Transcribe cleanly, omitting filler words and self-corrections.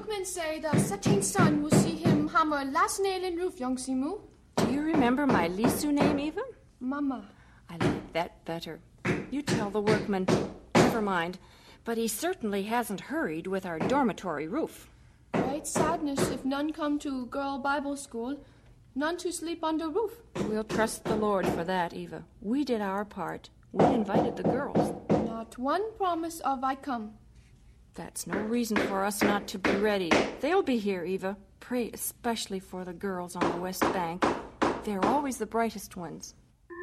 workmen say the setting sun will see him hammer last nail in roof, young Simu. Do you remember my Lisu name, Eva? Mama. I like that better. You tell the workman. Never mind. But he certainly hasn't hurried with our dormitory roof. Great sadness if none come to girl Bible school, none to sleep under roof. We'll trust the Lord for that, Eva. We did our part. We invited the girls. Not one promise of I come. That's no reason for us not to be ready. They'll be here, Eva. Pray especially for the girls on the West Bank. They're always the brightest ones.